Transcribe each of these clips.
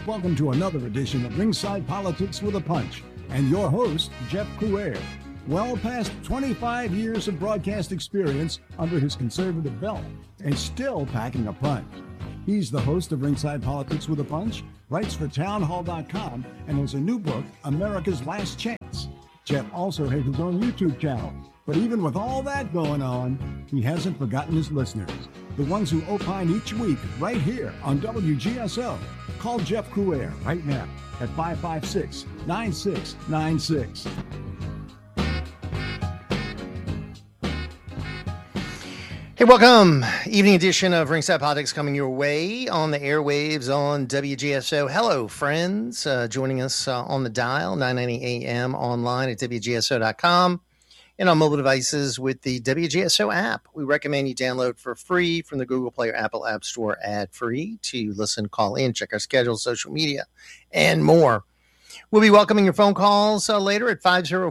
Welcome to another edition of Ringside Politics with a Punch, and your host, Jeff Crouere. Well past 25 years of broadcast experience under his conservative belt, and still packing a punch. He's the host of Ringside Politics with a Punch, writes for townhall.com, and has a new book, America's Last Chance. Jeff also has his own YouTube channel. But even with all that going on, he hasn't forgotten his listeners, the ones who opine each week right here on WGSO. Call Jeff Crouere right now at 556-9696. Hey, welcome. Evening edition of Ringside Politics coming your way on the airwaves on WGSO. Hello, friends. Joining us on the dial, 990 AM online at WGSO.com. And on mobile devices with the WGSO app. We recommend you download for free from the Google Play or Apple App Store ad-free to listen, call in, check our schedule, social media, and more. We'll be welcoming your phone calls later at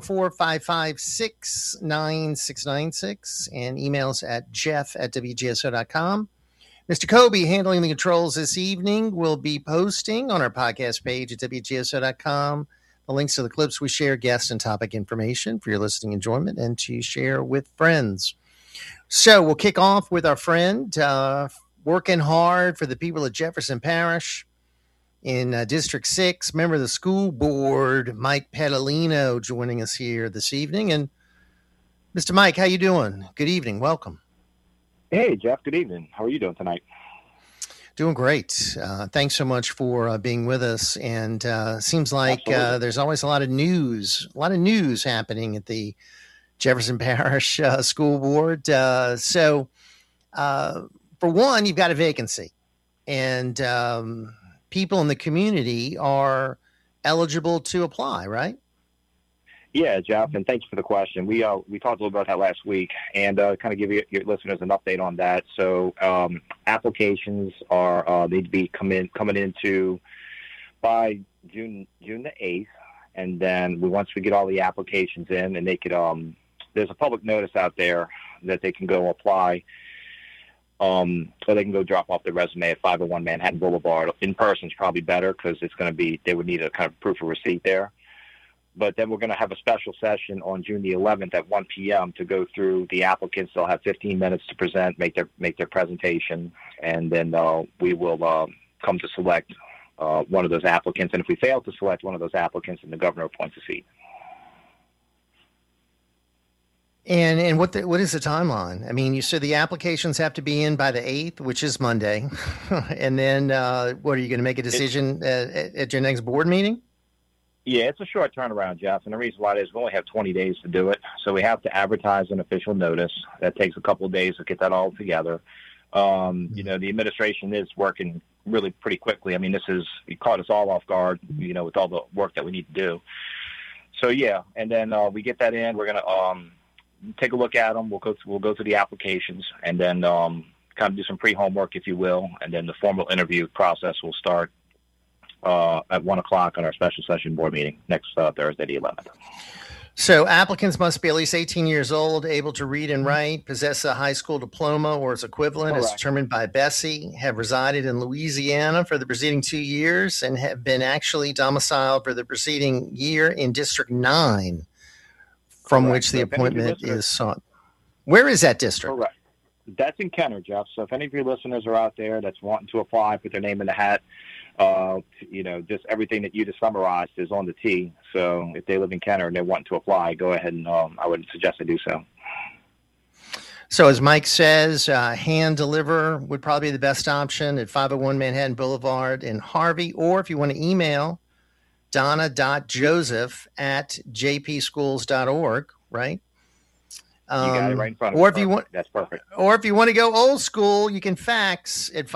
504-556-9696 and emails at jeff@WGSO.com. Mr. Kobe handling the controls this evening will be posting on our podcast page at WGSO.com. The links to the clips we share, guest and topic information for your listening enjoyment and to share with friends. So we'll kick off with our friend working hard for the people of Jefferson Parish in District 6, member of the school board, Mike Petalino, joining us here this evening. And Mr. Mike, how you doing? Good evening. Welcome. Hey, Jeff. Good evening. How are you doing tonight? Doing great. Thanks so much for being with us. And seems like there's always a lot of news happening at the Jefferson Parish School Board. So for one, you've got a vacancy, and people in the community are eligible to apply, right? Yeah, Jeff, and thank you for the question. We talked a little about that last week, and kind of give your listeners an update on that. So applications are need to be coming into by June the 8th, and then once we get all the applications in, and they could there's a public notice out there that they can go apply, or they can go drop off their resume at 501 Manhattan Boulevard. In person is probably better because it's going to be they would need a kind of proof of receipt there. But then we're going to have a special session on June the 11th at 1 p.m. to go through the applicants. They'll have 15 minutes to present, make their presentation, and then we will come to select one of those applicants. And if we fail to select one of those applicants, then the governor appoints a seat. And what is the timeline? I mean, you said the applications have to be in by the 8th, which is Monday. And then what, are you going to make a decision at your next board meeting? Yeah, it's a short turnaround, Jeff, and the reason why is we only have 20 days to do it. So we have to advertise an official notice. That takes a couple of days to get that all together. You know, the administration is working really pretty quickly. I mean, it caught us all off guard, you know, with all the work that we need to do. So, yeah, and then we get that in. We're going to take a look at them. We'll go through the applications and then kind of do some pre-homework, if you will, and then the formal interview process will start at 1 o'clock on our special session board meeting next Thursday, the 11th. So applicants must be at least 18 years old, able to read and write, possess a high school diploma or its equivalent. Correct. As determined by Bessie, have resided in Louisiana for the preceding 2 years, and have been actually domiciled for the preceding year in District 9, from Correct. Which the appointment is sought. Where is that district? Correct. That's in Kenner, Jeff. So if any of your listeners are out there that's wanting to apply, put their name in the hat, you know, just everything that you just summarized is on the tee. So if they live in Kenner and they want to apply, go ahead and I would suggest they do so. So as Mike says, hand deliver would probably be the best option at 501 Manhattan Boulevard in Harvey. Or if you want to email, donna.joseph@jpschools.org, right? You got it right in front of or if you want, that's perfect. Or if you want to go old school, you can fax at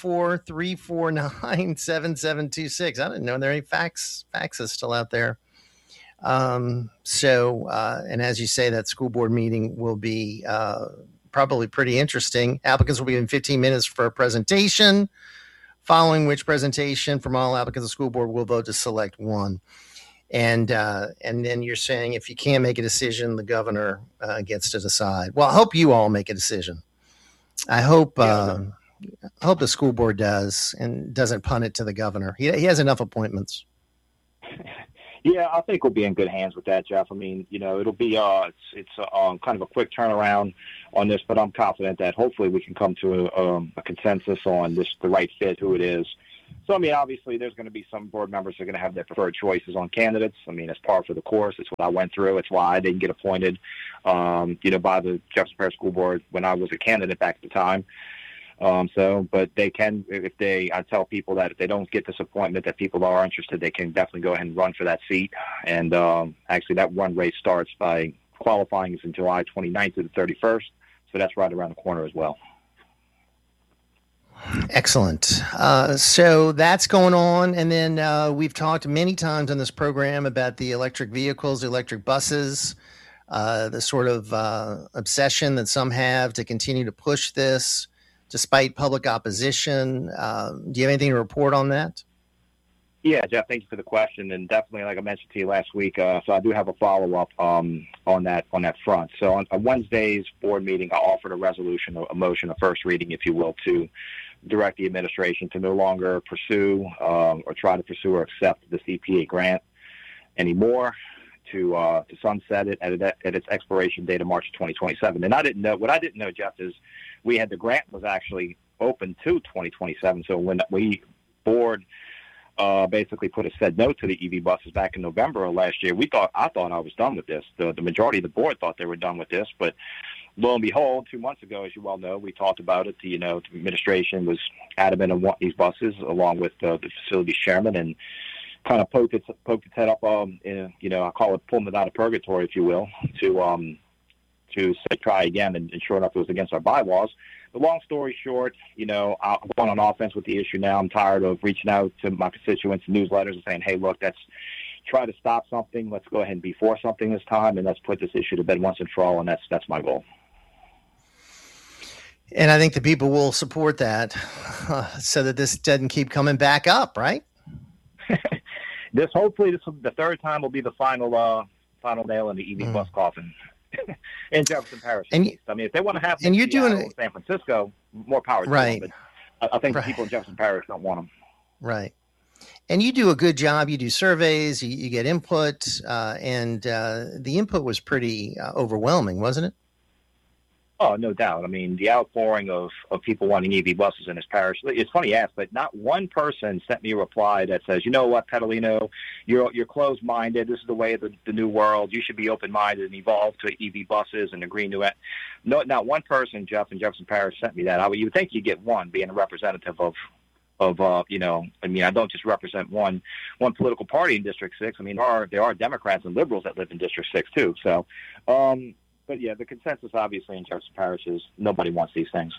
504-349-7726. I didn't know there are any faxes still out there. And as you say, that school board meeting will be probably pretty interesting. Applicants will be given 15 minutes for a presentation, following which presentation from all applicants, the school board will vote to select one. And then you're saying if you can't make a decision, the governor gets to decide. Well, I hope you all make a decision. I hope I hope the school board does and doesn't punt it to the governor. He has enough appointments. Yeah, I think we'll be in good hands with that, Jeff. I mean, it'll be it's kind of a quick turnaround on this, but I'm confident that hopefully we can come to a consensus on the right fit, who it is. So, I mean, obviously there's going to be some board members who are going to have their preferred choices on candidates. I mean, it's par for the course. It's what I went through. It's why I didn't get appointed, by the Jefferson Parish School Board when I was a candidate back at the time. But they can, I tell people that if they don't get this appointment, that people are interested, they can definitely go ahead and run for that seat. And actually that run race starts by qualifying is in July 29th to the 31st. So that's right around the corner as well. Excellent. So that's going on. And then we've talked many times on this program about the electric vehicles, the electric buses, the sort of obsession that some have to continue to push this despite public opposition. Do you have anything to report on that? Yeah, Jeff, thank you for the question. And definitely, like I mentioned to you last week, so I do have a follow-up on that front. So on Wednesday's board meeting, I offered a resolution, a motion, a first reading, if you will, to direct the administration to no longer pursue or try to pursue or accept the EPA grant anymore, to sunset it at its expiration date of March 2027. And what I didn't know, Jeff, is the grant was actually open to 2027. So when we board basically said no to the EV buses back in November of last year, I thought I was done with this. The majority of the board thought they were done with this, but lo and behold, 2 months ago, as you well know, we talked about it. The administration was adamant on wanting these buses, along with the facilities chairman, and kind of poked its head up. I call it pulling it out of purgatory, if you will, to say try again. And sure enough, it was against our bylaws. But long story short, I'm going on offense with the issue now. I'm tired of reaching out to my constituents, newsletters, and saying, "Hey, look, let's try to stop something. Let's go ahead and be for something this time, and let's put this issue to bed once and for all." And that's my goal. And I think the people will support that, so that this doesn't keep coming back up, right? Hopefully, the third time will be the final nail in the EV bus coffin in Jefferson Parish. And if they want to have and you're doing it, San Francisco, more power to them. But I think the people in Jefferson Parish don't want them. Right. And you do a good job. You do surveys, you get input, and the input was pretty overwhelming, wasn't it? Oh, no doubt. I mean, the outpouring of people wanting EV buses in this parish, it's funny you ask, but not one person sent me a reply that says, "You know what, Petalino, you're closed-minded. This is the way of the new world. You should be open-minded and evolve to EV buses and the green new." No, not one person, Jeff, in Jefferson Parish sent me that. You would think you'd get one, being a representative of I don't just represent one political party in District 6. I mean, there are Democrats and liberals that live in District 6 too. So, but yeah, the consensus obviously in Jefferson Parish is nobody wants these things.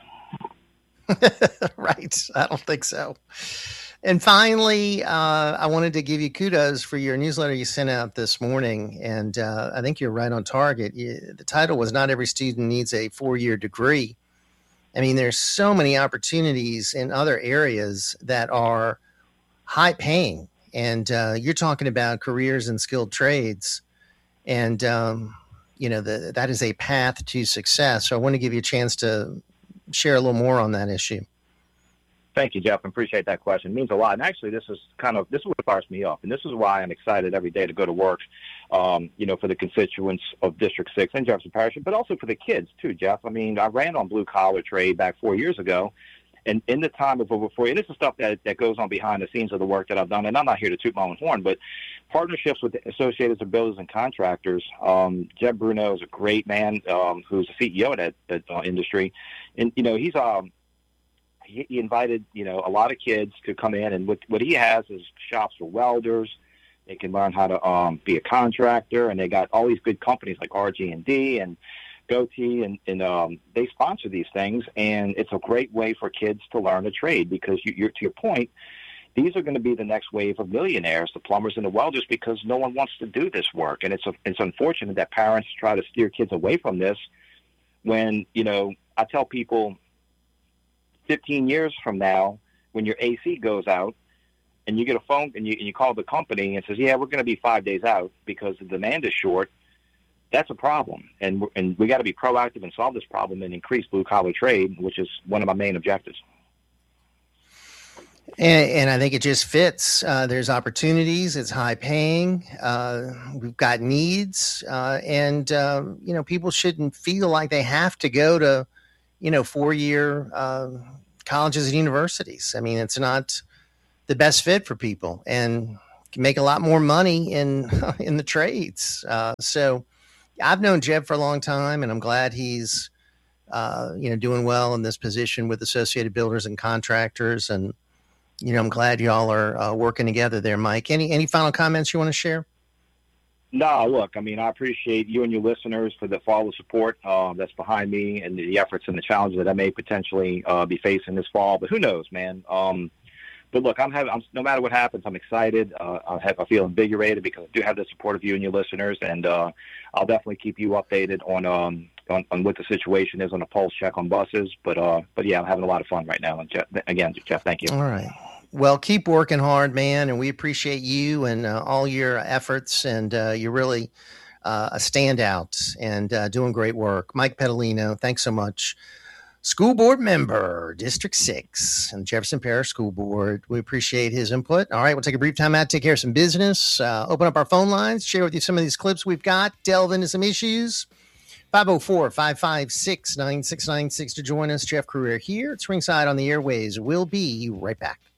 Right. I don't think so. And finally, I wanted to give you kudos for your newsletter you sent out this morning. And I think you're right on target. The title was "Not Every Student Needs a 4-Year Degree." I mean, there's so many opportunities in other areas that are high paying. And you're talking about careers and skilled trades. And, that is a path to success. So I want to give you a chance to share a little more on that issue. Thank you, Jeff. I appreciate that question. It means a lot. And actually, this is what fires me up. And this is why I'm excited every day to go to work, for the constituents of District 6 and Jefferson Parish, but also for the kids too, Jeff. I mean, I ran on blue collar trade back 4 years ago. And in the time of over 4 years, this is stuff that goes on behind the scenes of the work that I've done. And I'm not here to toot my own horn, but partnerships with the Associated Builders and Contractors. Jeb Bruno is a great man who's the CEO of that industry. And, he invited, a lot of kids to come in. And what he has is shops for welders. They can learn how to be a contractor. And they got all these good companies like RG&D and Goatee, and they sponsor these things, and it's a great way for kids to learn a trade because you're to your point, these are going to be the next wave of millionaires, the plumbers and the welders, because no one wants to do this work, and it's unfortunate that parents try to steer kids away from this. When I tell people, 15 years from now, when your AC goes out, and you get a phone and you call the company and says, "Yeah, we're going to be 5 days out because the demand is short." That's a problem, and we got to be proactive and solve this problem and increase blue collar trade, which is one of my main objectives. And I think it just fits. There's opportunities. It's high paying. We've got needs. And people shouldn't feel like they have to go to, 4-year colleges and universities. I mean, it's not the best fit for people, and can make a lot more money in the trades. So I've known Jeb for a long time, and I'm glad he's, doing well in this position with Associated Builders and Contractors. And, I'm glad y'all are working together there, Mike. Any final comments you want to share? No, look, I mean, I appreciate you and your listeners for all the support that's behind me and the efforts and the challenges that I may potentially be facing this fall. But who knows, man? But look, I'm no matter what happens, I'm excited. I feel invigorated because I do have the support of you and your listeners, and I'll definitely keep you updated on what the situation is on a pulse check on buses. But yeah, I'm having a lot of fun right now. And Jeff, thank you. All right. Well, keep working hard, man, and we appreciate you and all your efforts, and you're really a standout and doing great work. Mike Pedalino, thanks so much. School board member, District 6, and Jefferson Parish School Board. We appreciate his input. All right, we'll take a brief time out, take care of some business, open up our phone lines, share with you some of these clips we've got, delve into some issues. 504-556-9696 to join us. Jeff Crouere here. It's Ringside on the Airways. We'll be right back.